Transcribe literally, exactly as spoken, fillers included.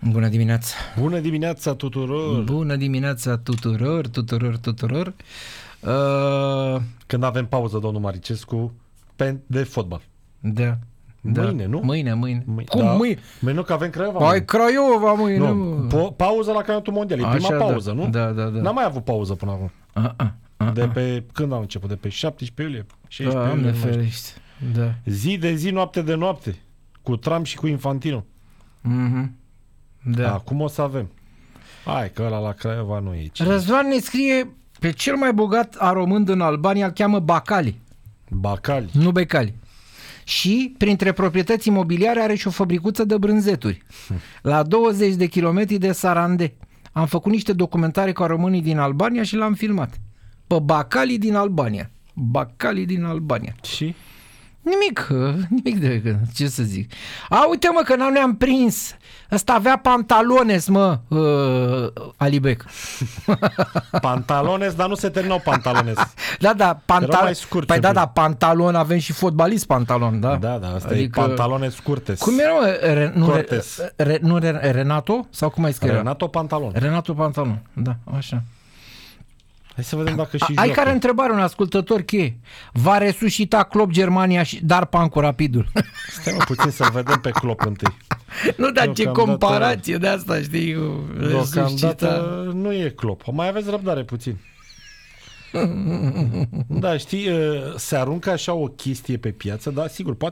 Bună dimineața! Bună dimineața tuturor! Bună dimineața tuturor, tuturor, tuturor! Uh... Când avem pauză, domnul Maricescu, de fotbal. Da. Mâine, da. nu? Mâine, mâine. Mâine. Cum da. mâine? Mâine nu, că avem Craiova. Păi Craiova mâine, nu. nu. Po- pauză la campionatul mondial. E prima Așa, pauză, da. nu? Da, da, da. N-am mai avut pauză până acum. A, a, a, De a. pe, când am început? De pe șaptesprezece iulie? șaisprezece Doamne iulie, nu mai știu. ferește. Da. Zi de zi, noapte de noapte. Cu Tram și cu Infantino. Mhm. Da. Acum o să avem. Hai că ăla la Craiova nu e ce. Răzvan ne scrie pe cel mai bogat aromând în Albania, îl cheamă Bacali, Bacali. nu Becali. Și printre proprietăți imobiliare are și o fabricuță de brânzeturi. La douăzeci de kilometri de Sarande. Am făcut niște documentare cu românii din Albania și l-am filmat. Pe Bacali din Albania. Bacali din Albania. Și? Nimic, nimic de ce să zic. A, uite mă că n-am ne-am prins. Ăsta avea pantalones, mă, uh, Alibec. Pantalones, dar nu se terminau pantalones. Da, da, pantalon. mai scurt Păi un da, pic. da, pantalon, avem și fotbalist pantalon, da? Da, da, asta Adică- e pantalone scurte. Cum era, mă? Re, nu, re, Cortez. re, nu re, Renato? Sau cum ai scris? Renato Pantalon. Renato Pantalon, da, așa. Hai să vedem dacă și Ai joacă. care întrebare, un ascultător cheie. Va resuscita Klopp Germania și dar Pancu Rapidul? Stai mă puțin să vedem pe Klopp întâi. Nu, dar ce Deocamdată- comparație de asta, știi? Deocamdată nu e Klopp. Mai aveți răbdare puțin. Da, știi, se aruncă așa o chestie pe piață, dar sigur, poate